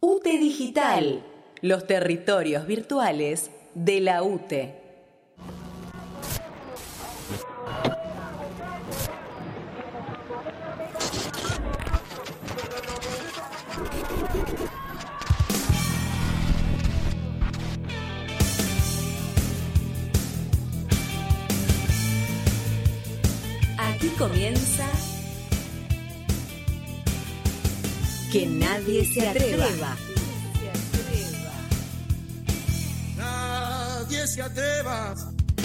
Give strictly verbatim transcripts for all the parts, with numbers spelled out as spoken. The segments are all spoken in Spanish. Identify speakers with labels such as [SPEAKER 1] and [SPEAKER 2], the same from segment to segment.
[SPEAKER 1] U T E Digital, los territorios virtuales de la U T E. Aquí comienza Que Nadie Se Atreva.
[SPEAKER 2] Nadie se atreva.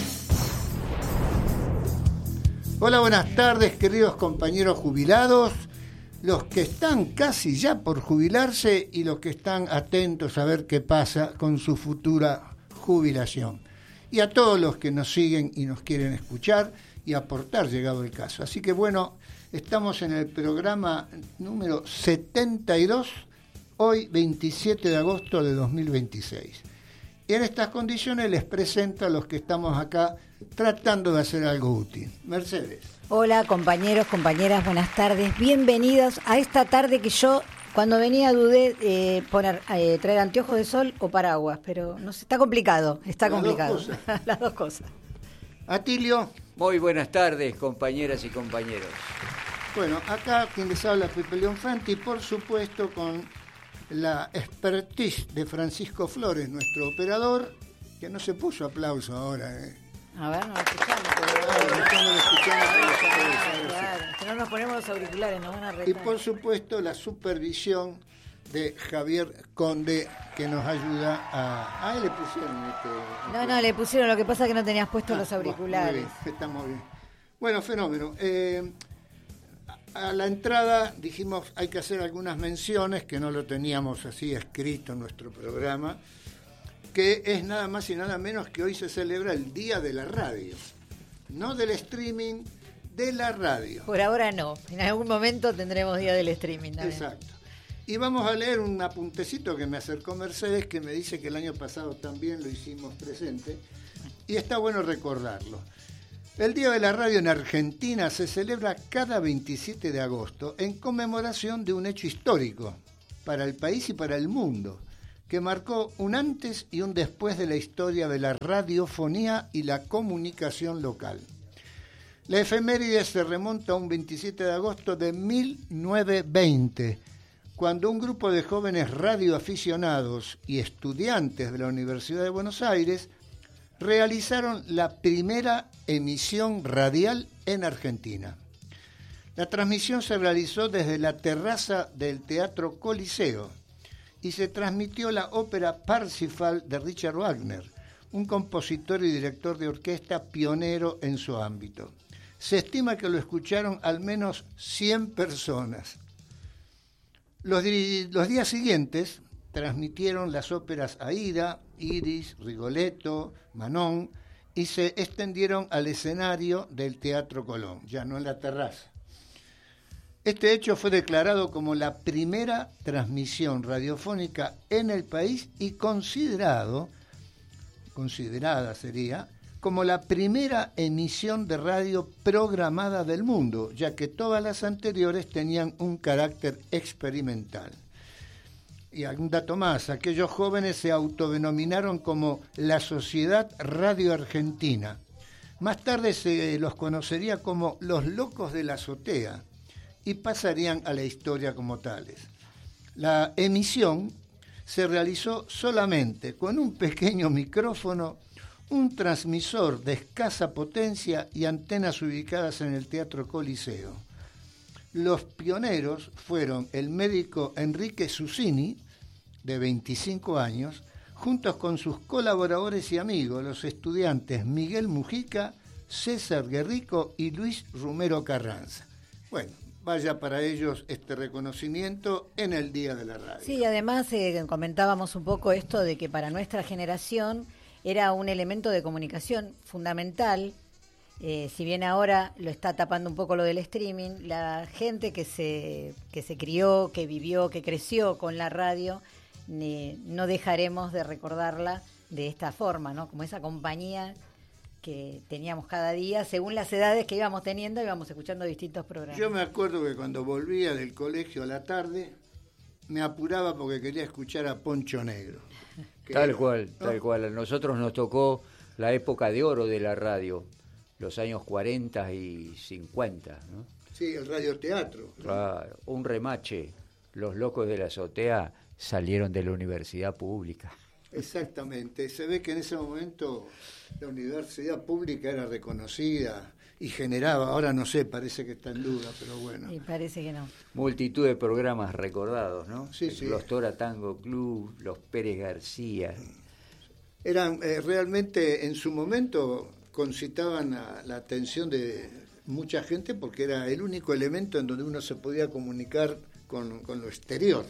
[SPEAKER 3] Hola, buenas tardes, queridos compañeros jubilados, los que están casi ya por jubilarse y los que están atentos a ver qué pasa con su futura jubilación. Y a todos los que nos siguen y nos quieren escuchar y aportar, llegado el caso. Así que bueno, estamos en el programa número setenta y dos, hoy veintisiete de agosto de dos mil veintiséis. Y en estas condiciones les presento a los que estamos acá tratando de hacer algo útil. Mercedes.
[SPEAKER 4] Hola compañeros, compañeras, buenas tardes. Bienvenidos a esta tarde que yo, cuando venía, dudé eh, poner eh, traer anteojos de sol o paraguas, pero no sé, está complicado, está
[SPEAKER 3] Las
[SPEAKER 4] complicado.
[SPEAKER 3] dos cosas.
[SPEAKER 4] Las dos cosas.
[SPEAKER 3] Atilio.
[SPEAKER 5] Muy buenas tardes, compañeras y compañeros.
[SPEAKER 3] Bueno, acá quien les habla Pepe León Fanti, por supuesto con la expertise de Francisco Flores, nuestro operador, que no se puso aplauso ahora. ¿eh?
[SPEAKER 4] A ver, nos escuchamos.
[SPEAKER 3] Claro, estamos escuchando que lo sabe de saber, sí.
[SPEAKER 4] Claro, si no nos ponemos los auriculares nos van a retar.
[SPEAKER 3] Y por supuesto la supervisión de Javier Conde, que nos ayuda a... Ah, le pusieron este...
[SPEAKER 4] No, no, le pusieron, lo que pasa es que no tenías puestos
[SPEAKER 3] Ah,
[SPEAKER 4] los auriculares.
[SPEAKER 3] Bueno, muy bien, estamos bien. Bueno, fenómeno. Eh, a la entrada dijimos hay que hacer algunas menciones, que no lo teníamos así escrito en nuestro programa, que es nada más y nada menos que hoy se celebra el Día de la Radio. No del streaming, de la radio.
[SPEAKER 4] Por ahora no, en algún momento tendremos día del streaming también.
[SPEAKER 3] Exacto. Y vamos a leer un apuntecito que me acercó Mercedes, que me dice que el año pasado también lo hicimos presente, y está bueno recordarlo. El Día de la Radio en Argentina se celebra cada veintisiete de agosto en conmemoración de un hecho histórico para el país y para el mundo, que marcó un antes y un después de la historia de la radiofonía y la comunicación local. La efeméride se remonta a un veintisiete de agosto de mil novecientos veinte, cuando un grupo de jóvenes radioaficionados y estudiantes de la Universidad de Buenos Aires realizaron la primera emisión radial en Argentina. La transmisión se realizó desde la terraza del Teatro Coliseo y se transmitió la ópera Parsifal de Richard Wagner, un compositor y director de orquesta pionero en su ámbito. Se estima que lo escucharon al menos cien personas. Los, los días siguientes transmitieron las óperas Aida, Iris, Rigoletto, Manon, y se extendieron al escenario del Teatro Colón, ya no en la terraza. Este hecho fue declarado como la primera transmisión radiofónica en el país y considerado, considerada sería, como la primera emisión de radio programada del mundo, ya que todas las anteriores tenían un carácter experimental. Y algún dato más, aquellos jóvenes se autodenominaron como la Sociedad Radio Argentina. Más tarde se los conocería como los Locos de la Azotea y pasarían a la historia como tales. La emisión se realizó solamente con un pequeño micrófono, un transmisor de escasa potencia y antenas ubicadas en el Teatro Coliseo. Los pioneros fueron el médico Enrique Susini, de veinticinco años, juntos con sus colaboradores y amigos, los estudiantes Miguel Mujica, César Guerrico y Luis Romero Carranza. Bueno, vaya para ellos este reconocimiento en el Día de la Radio.
[SPEAKER 4] Sí, además eh, comentábamos un poco esto de que para nuestra generación era un elemento de comunicación fundamental. Eh, si bien ahora lo está tapando un poco lo del streaming, la gente que se, que se crió, que vivió, que creció con la radio, eh, no dejaremos de recordarla de esta forma, ¿no? Como esa compañía que teníamos cada día, según las edades que íbamos teniendo, íbamos escuchando distintos programas.
[SPEAKER 3] Yo me acuerdo que cuando volvía del colegio a la tarde, me apuraba porque quería escuchar a Poncho Negro.
[SPEAKER 5] Tal
[SPEAKER 3] era,
[SPEAKER 5] cual,
[SPEAKER 3] ¿no?
[SPEAKER 5] tal cual. A nosotros nos tocó la época de oro de la radio, los años cuarenta y cincuenta, ¿no?
[SPEAKER 3] Sí, el radioteatro.
[SPEAKER 5] Claro, un remache. Los locos de la azotea salieron de la universidad pública.
[SPEAKER 3] Exactamente. Se ve que en ese momento la universidad pública era reconocida y generaba, ahora no sé, parece que está en duda, pero bueno.
[SPEAKER 4] Y parece que no.
[SPEAKER 5] Multitud de programas recordados, ¿no?
[SPEAKER 3] Sí, sí.
[SPEAKER 5] Los Tora Tango Club, los Pérez García.
[SPEAKER 3] Eran eh, realmente en su momento concitaban a, la atención de mucha gente porque era el único elemento en donde uno se podía comunicar con, con lo exterior.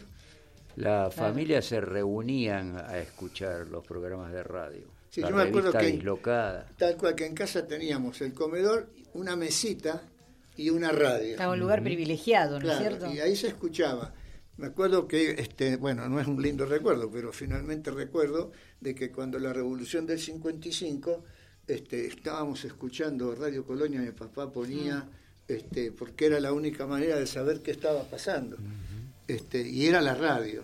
[SPEAKER 5] Las familias se reunían a escuchar los programas de radio.
[SPEAKER 3] Sí,
[SPEAKER 5] la
[SPEAKER 3] yo me acuerdo
[SPEAKER 5] revista
[SPEAKER 3] que
[SPEAKER 5] dislocada.
[SPEAKER 3] Tal cual que en casa teníamos el comedor, una mesita y una radio.
[SPEAKER 4] Estaba un lugar privilegiado, ¿no
[SPEAKER 3] Claro,
[SPEAKER 4] es cierto?
[SPEAKER 3] y ahí se escuchaba. Me acuerdo que, este, bueno, no es un lindo recuerdo, pero finalmente recuerdo de que cuando la Revolución del cincuenta y cinco, este, estábamos escuchando Radio Colonia, mi papá ponía, mm. este, porque era la única manera de saber qué estaba pasando. Uh-huh. Este, y era la radio.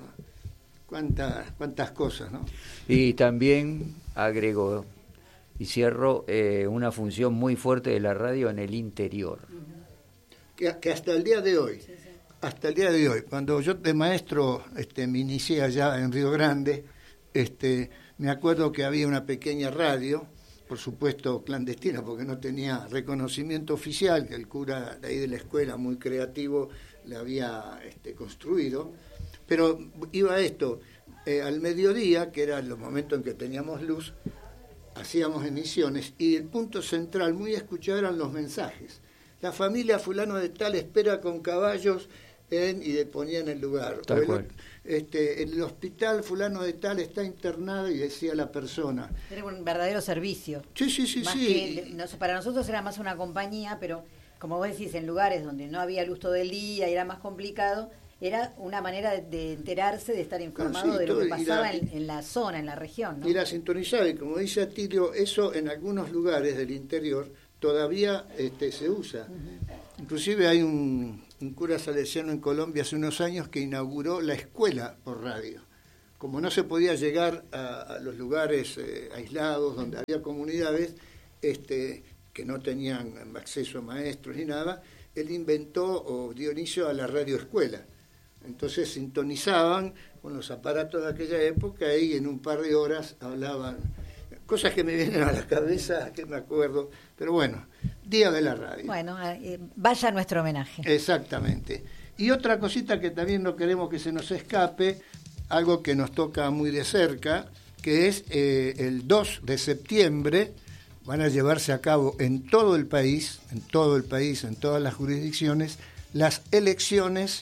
[SPEAKER 3] Cuántas, cuántas cosas, ¿no?
[SPEAKER 5] Y también agregó, y cierro, eh, una función muy fuerte de la radio en el interior.
[SPEAKER 3] Uh-huh. Que, que hasta el día de hoy, sí, sí. hasta el día de hoy, cuando yo de maestro este, me inicié allá en Río Grande, este, me acuerdo que había una pequeña radio, por supuesto clandestina, porque no tenía reconocimiento oficial, que el cura de ahí de la escuela, muy creativo, le había este, construido, pero iba esto, eh, al mediodía, que eran los momentos en que teníamos luz, hacíamos emisiones, y el punto central, muy escuchado, eran los mensajes. La familia fulano de tal espera con caballos en, y le ponían el lugar.
[SPEAKER 5] Tal
[SPEAKER 3] o el,
[SPEAKER 5] cual.
[SPEAKER 3] Este, el hospital fulano de tal está internado y decía la persona.
[SPEAKER 4] Era un verdadero servicio.
[SPEAKER 3] Sí, sí, sí,
[SPEAKER 4] más
[SPEAKER 3] sí.
[SPEAKER 4] Que, no, para nosotros era más una compañía, pero como vos decís, en lugares donde no había luz todo el día y era más complicado, era una manera de, de enterarse, de estar informado
[SPEAKER 3] sí,
[SPEAKER 4] de lo
[SPEAKER 3] todo,
[SPEAKER 4] que pasaba
[SPEAKER 3] la,
[SPEAKER 4] en, en la zona, en la región, ¿no?
[SPEAKER 3] Y la sintonizaba, y como dice Atilio, eso en algunos lugares del interior todavía este, se usa. Uh-huh. Inclusive hay un, un cura salesiano en Colombia hace unos años que inauguró la escuela por radio. Como no se podía llegar a, a los lugares eh, aislados donde había comunidades este, que no tenían acceso a maestros ni nada, él inventó o dio inicio a la radioescuela. Entonces sintonizaban con los aparatos de aquella época y en un par de horas hablaban cosas que me vienen a la cabeza, que me acuerdo, pero bueno, Día de la Radio.
[SPEAKER 4] Bueno, eh, vaya nuestro homenaje.
[SPEAKER 3] Exactamente. Y otra cosita que también no queremos que se nos escape, algo que nos toca muy de cerca, que es eh, el dos de septiembre, van a llevarse a cabo en todo el país, en todo el país, en todas las jurisdicciones, las elecciones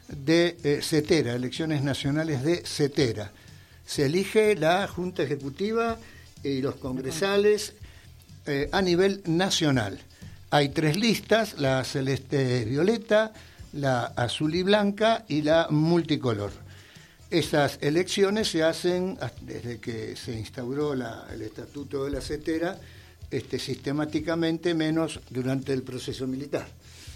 [SPEAKER 3] de eh, CETERA, elecciones nacionales de CETERA. Se elige la Junta Ejecutiva y los congresales eh, a nivel nacional. Hay tres listas, la celeste violeta, la azul y blanca y la multicolor. Estas elecciones se hacen desde que se instauró la, el estatuto de la CETERA, este, sistemáticamente, menos durante el proceso militar.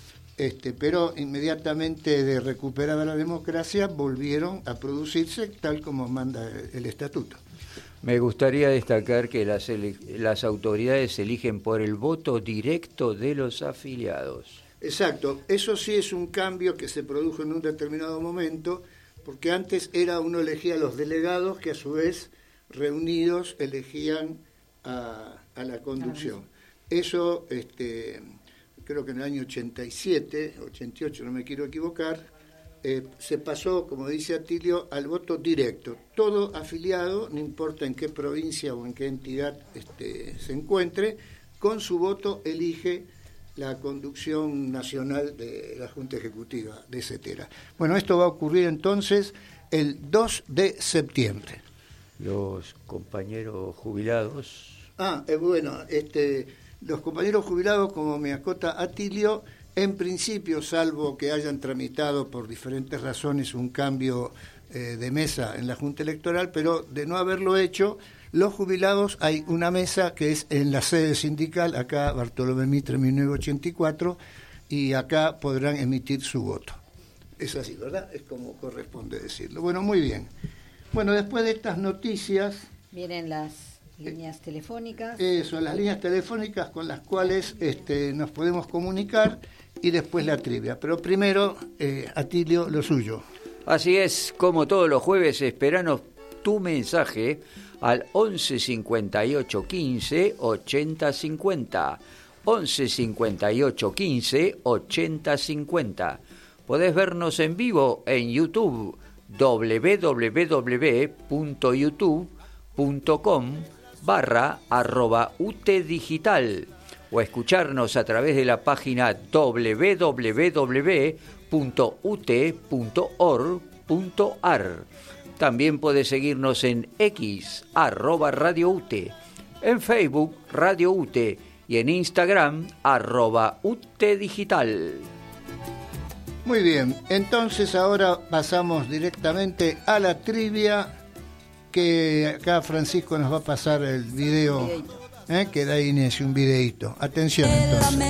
[SPEAKER 3] Este, pero inmediatamente de recuperada la democracia volvieron a producirse tal como manda el, el estatuto.
[SPEAKER 5] Me gustaría destacar que las, ele- las autoridades se eligen por el voto directo de los afiliados.
[SPEAKER 3] Exacto, eso sí es un cambio que se produjo en un determinado momento, porque antes era uno elegía a los delegados que a su vez reunidos elegían a, a la conducción. Eso, este, creo que en el año ochenta y siete, ochenta y ocho, no me quiero equivocar, eh, se pasó, como dice Atilio, al voto directo. Todo afiliado, no importa en qué provincia o en qué entidad este, se encuentre, con su voto elige la conducción nacional de la Junta Ejecutiva de CETERA. Bueno, esto va a ocurrir entonces el dos de septiembre.
[SPEAKER 5] Los compañeros jubilados...
[SPEAKER 3] Ah, eh, bueno, este, los compañeros jubilados, como me acota Atilio, en principio, salvo que hayan tramitado por diferentes razones un cambio eh, de mesa en la Junta Electoral, pero de no haberlo hecho, los jubilados, hay una mesa que es en la sede sindical, acá Bartolomé Mitre mil novecientos ochenta y cuatro, y acá podrán emitir su voto. Es así, ¿verdad? Es como corresponde decirlo. Bueno, muy bien. Bueno, después de estas noticias...
[SPEAKER 4] Vienen las líneas eh, telefónicas.
[SPEAKER 3] Eso, las líneas telefónicas con las cuales este, nos podemos comunicar y después la trivia. Pero primero, eh, Atilio, lo suyo.
[SPEAKER 5] Así es, como todos los jueves, esperanos tu mensaje al once cincuenta y ocho quince ochenta cincuenta. once cincuenta y ocho quince ochenta cincuenta. Podés vernos en vivo en YouTube, doble u doble u doble u punto youtube punto com barra arroba ut digital, o escucharnos a través de la página doble u doble u doble u punto u t punto org punto a r. También podés seguirnos en X, arroba Radio U T, en Facebook, Radio U T, y en Instagram, arroba U T Digital.
[SPEAKER 3] Muy bien, entonces ahora pasamos directamente a la trivia, que acá Francisco nos va a pasar el video, ¿eh? Que da inicio un videíto. Atención entonces.